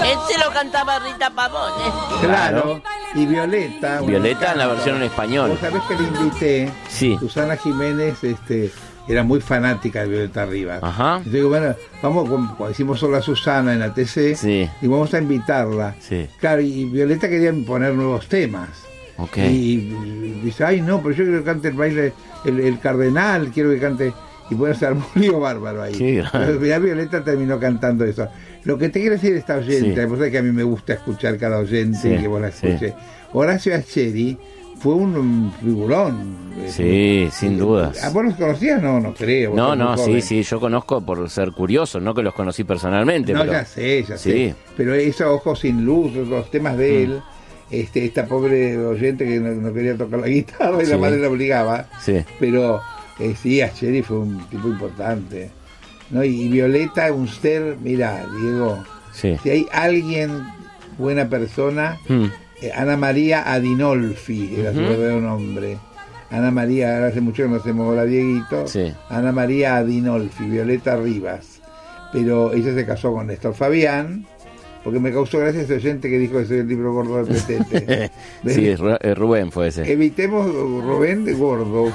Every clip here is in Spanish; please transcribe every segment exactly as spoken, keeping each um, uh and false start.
Ese lo cantaba Rita Pavón, ¿eh? Claro. Y Violeta. Violeta en la versión en español. ¿Vos sabés que le invité? Sí. Susana Jiménez, este... era muy fanática de Violeta Rivas. Ajá. Entonces digo, bueno, vamos, como decimos Hola Susana en la T C, sí. y vamos a invitarla. Sí. Claro, y Violeta quería poner nuevos temas. Okay. Y, y dice, ay no, pero yo quiero que cante el baile, el, el cardenal, quiero que cante, y puede ser un lío bárbaro ahí. Sí, pero ya Violeta terminó cantando eso. Lo que te quiero decir esta oyente, sí. vos sabés que a mí me gusta escuchar cada oyente sí. y que vos la escuches. Sí. Horacio Acheri fue un, un figurón. Sí, eh, sin dudas. ¿A vos los conocías? No, no creo. No, no, sí, sí, yo conozco por ser curioso, no que los conocí personalmente. No, pero... ya sé, ya sí. sé. Pero esos Ojos sin luz, los temas de mm. él, este, esta pobre oyente que no, no quería tocar la guitarra y sí. la madre la obligaba. Sí. Pero eh, sí, Acheri fue un tipo importante. ¿No? Y, y Violeta, un ser, mira, Diego, sí. si hay alguien, buena persona, mm. eh, Ana María Adinolfi, era uh-huh. su verdadero nombre. Ana María, ahora hace mucho que no hacemos hola Dieguito. Sí. Ana María Adinolfi, Violeta Rivas. Pero ella se casó con Néstor Fabián, porque me causó gracia ese oyente que dijo que soy el libro gordo del Petete. Sí, Rubén fue ese. Evitemos Rubén de gordo.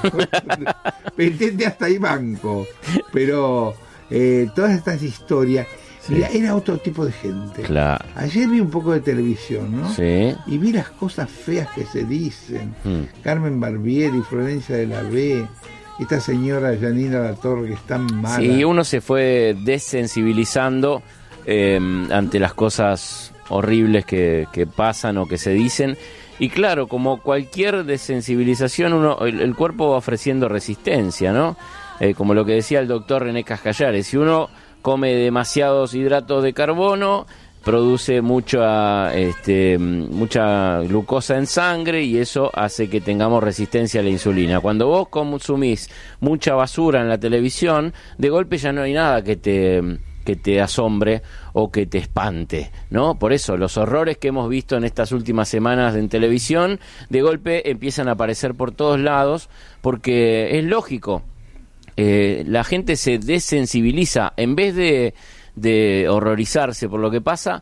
Petete hasta ahí banco. Pero eh, todas estas historias, sí. Mira, era otro tipo de gente. Claro. Ayer vi un poco de televisión, ¿no? Sí. Y vi las cosas feas que se dicen. Mm. Carmen Barbieri, Florencia de la B, esta señora Janina Latorre, que es tan mala. Sí, uno se fue desensibilizando eh, ante las cosas horribles que, que pasan o que se dicen. Y claro, como cualquier desensibilización, uno el, el cuerpo va ofreciendo resistencia, ¿no? Eh, como lo que decía el doctor René Cascallares, si uno come demasiados hidratos de carbono, produce mucha este, mucha glucosa en sangre y eso hace que tengamos resistencia a la insulina. Cuando vos consumís mucha basura en la televisión, de golpe ya no hay nada que te que te asombre o que te espante, ¿no? Por eso los horrores que hemos visto en estas últimas semanas en televisión, de golpe empiezan a aparecer por todos lados, porque es lógico. Eh, la gente se desensibiliza, en vez de, de horrorizarse por lo que pasa,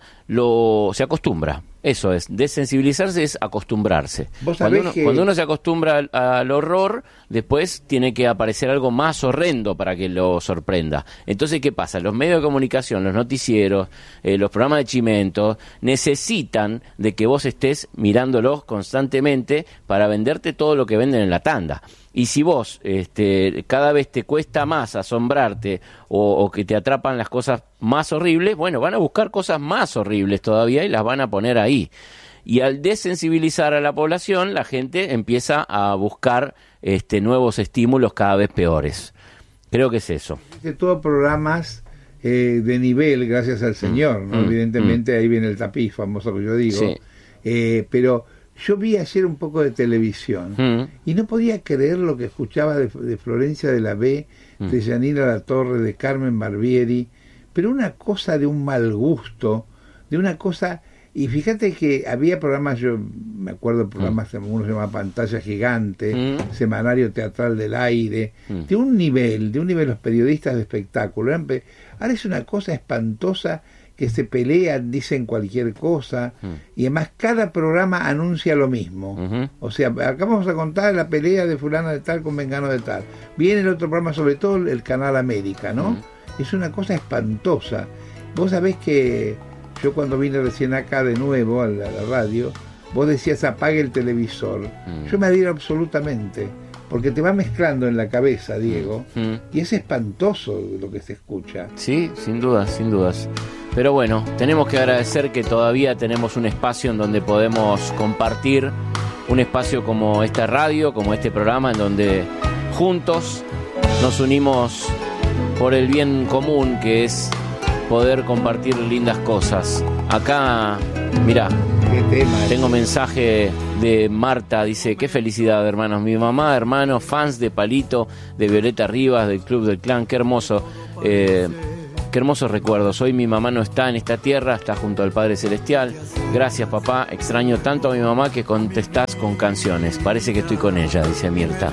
lo se acostumbra. Eso es, desensibilizarse es acostumbrarse. Cuando uno, que... cuando uno se acostumbra al, al horror, después tiene que aparecer algo más horrendo para que lo sorprenda. Entonces, ¿qué pasa? Los medios de comunicación, los noticieros, eh, los programas de chimentos, necesitan de que vos estés mirándolos constantemente para venderte todo lo que venden en la tanda. Y si vos este, cada vez te cuesta más asombrarte o, o que te atrapan las cosas más horribles, bueno, van a buscar cosas más horribles todavía y las van a poner ahí. Y al desensibilizar a la población, la gente empieza a buscar este, nuevos estímulos cada vez peores. Creo que es eso. De todos programas eh, de nivel, gracias al Señor, ¿no? Mm, Evidentemente mm. ahí viene el tapiz famoso que yo digo. Sí. Eh, pero... Yo vi ayer un poco de televisión mm. y no podía creer lo que escuchaba de, de Florencia de la B, mm. de Janina Latorre, de Carmen Barbieri, pero una cosa de un mal gusto, de una cosa... Y fíjate que había programas, yo me acuerdo de programas, mm. uno se llama Pantalla Gigante, mm. Semanario Teatral del Aire, mm. de un nivel, de un nivel los periodistas de espectáculo. Ahora es una cosa espantosa, que se pelean, dicen cualquier cosa, mm. y además cada programa anuncia lo mismo. Uh-huh. O sea, acá vamos a contar la pelea de fulano de tal con vengano de tal. Viene el otro programa, sobre todo el Canal América, ¿no? Mm. Es una cosa espantosa. Vos sabés que yo cuando vine recién acá de nuevo a la, a la radio, vos decías apague el televisor. Mm. Yo me adhiero absolutamente, porque te va mezclando en la cabeza, Diego, mm. y es espantoso lo que se escucha. Sí, sin dudas, sin dudas. Pero bueno, tenemos que agradecer que todavía tenemos un espacio en donde podemos compartir, un espacio como esta radio, como este programa, en donde juntos nos unimos por el bien común, que es poder compartir lindas cosas. Acá, mirá, tengo mensaje de Marta, dice, qué felicidad, hermanos, mi mamá, hermanos, fans de Palito, de Violeta Rivas, del Club del Clan, qué hermoso. Eh, Qué hermosos recuerdos. Hoy mi mamá no está en esta tierra, está junto al Padre Celestial. Gracias, papá. Extraño tanto a mi mamá que contestás con canciones. Parece que estoy con ella, dice Mirta.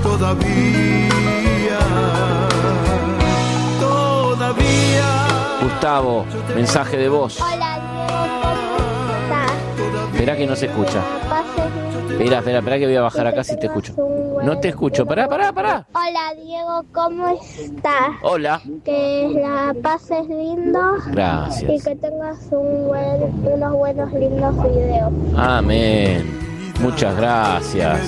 Todavía, todavía. Gustavo, mensaje de voz. Hola, Diego, ¿cómo estás? Esperá que no se escucha. Espera, espera, espera que voy a bajar acá si te escucho. No te escucho, pará, pará, pará. Hola, Diego, ¿cómo estás? Hola. Que la pases lindo. Gracias. Y que tengas un buen, unos buenos, lindos videos. Amén. Muchas gracias.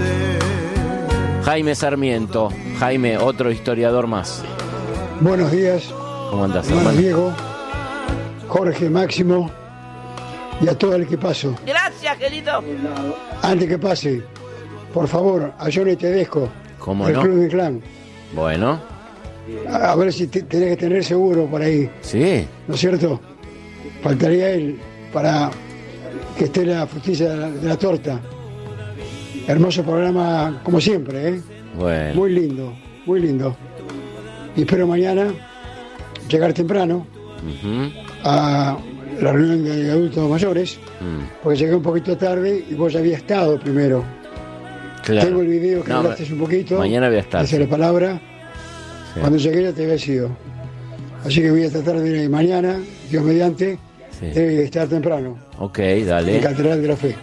Jaime Sarmiento. Jaime, otro historiador más. Buenos días. ¿Cómo andás, hermano hermano? Diego, Jorge, Máximo y a todo el que paso. Gracias, querido. Antes que pase, por favor, a Johnny Tedesco, ¿Cómo del no? Club de Clan. Bueno. A, a ver si te, tenés que tener seguro por ahí. Sí. ¿No es cierto? Faltaría él para que esté la frutilla de la, de la torta. Hermoso programa, como siempre, ¿eh? Bueno. Muy lindo, muy lindo. Y espero mañana llegar temprano Uh-huh. a la reunión de adultos mayores, Mm. porque llegué un poquito tarde y vos ya había estado primero. Claro. Tengo el video que No, hablaste un poquito. mañana voy a estar, Hace sí. la palabra. Sí. Cuando llegué ya te había sido. Así que voy a tratar de ir mañana, Dios mediante, Sí. debe estar temprano, Ok, en dale. Catedral de la Fe,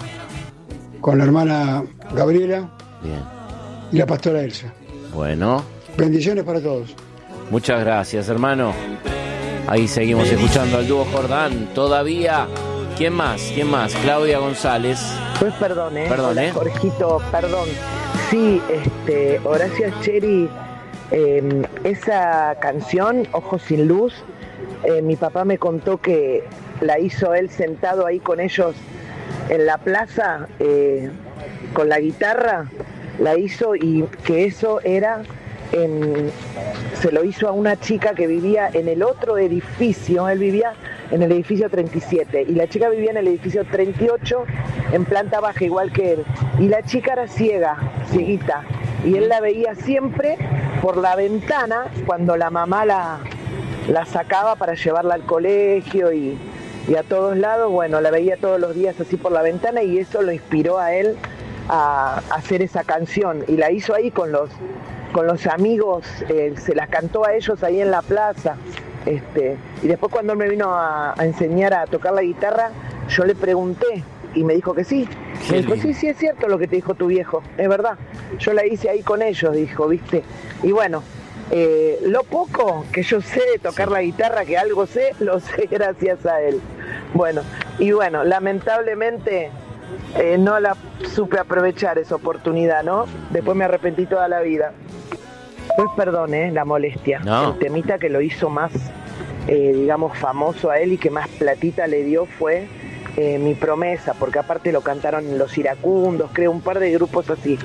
con la hermana Gabriela Bien. y la pastora Elsa. Bueno. Bendiciones para todos. Muchas gracias, hermano. Ahí seguimos escuchando al dúo Jordán. Todavía. ¿Quién más? ¿Quién más? Claudia González. Pues perdón, ¿eh? Perdón, Hola, ¿eh? Jorgito, perdón. Sí, este, Horacio Acheri, eh, esa canción, Ojos sin Luz, eh, mi papá me contó que la hizo él sentado ahí con ellos en la plaza, eh, con la guitarra, la hizo y que eso era... En, se lo hizo a una chica que vivía en el otro edificio, él vivía en el edificio treinta y siete y la chica vivía en el edificio treinta y ocho en planta baja igual que él, y la chica era ciega, cieguita, y él la veía siempre por la ventana cuando la mamá la, la sacaba para llevarla al colegio y, y a todos lados, bueno, la veía todos los días así por la ventana y eso lo inspiró a él a, a hacer esa canción y la hizo ahí con los con los amigos, eh, se las cantó a ellos ahí en la plaza, este, y después cuando él me vino a, a enseñar a tocar la guitarra, yo le pregunté y me dijo que sí. Qué Me dijo, lindo. sí, sí, es cierto lo que te dijo tu viejo, es verdad. Yo la hice ahí con ellos, dijo, ¿viste? Y bueno, eh, lo poco que yo sé de tocar la guitarra, que algo sé, lo sé gracias a él. Bueno, y bueno, lamentablemente eh, no la supe aprovechar esa oportunidad, ¿no? Después me arrepentí toda la vida. Pues perdón, ¿eh? La molestia. No. El temita que lo hizo más, eh, digamos, famoso a él y que más platita le dio fue eh, Mi Promesa, porque aparte lo cantaron Los Iracundos, creo, un par de grupos así.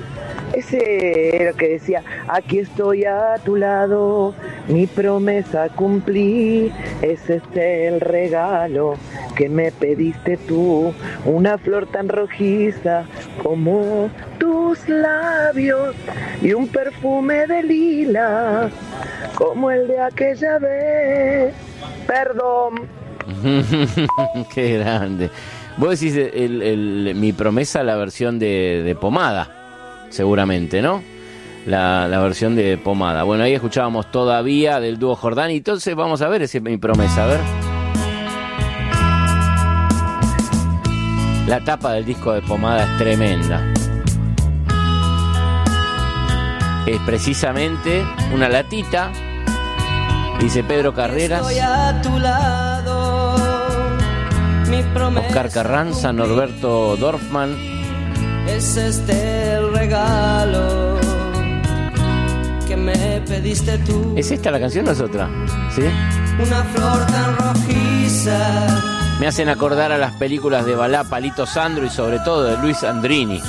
Ese era el que decía, aquí estoy a tu lado, mi promesa cumplí, es este el regalo que me pediste tú, una flor tan rojiza como tus labios y un perfume de lila como el de aquella vez. Perdón. Qué grande. Vos decís el, el, Mi Promesa, la versión de, de Pomada, seguramente, ¿no? La, la versión de Pomada. Bueno, ahí escuchábamos Todavía del dúo Jordán. Y entonces vamos a ver ese Mi Promesa, a ver. La tapa del disco de Pomada es tremenda. Es precisamente una latita. Dice Pedro Carreras, Estoy a tu lado, mi promesa Oscar Carranza, Norberto Dorfman. es este el regalo que me pediste tú. ¿Es esta la canción o es otra? ¿Sí? Una flor tan rojiza. Me hacen acordar a las películas de Balá, Palito Sandro y sobre todo de Luis Andrini.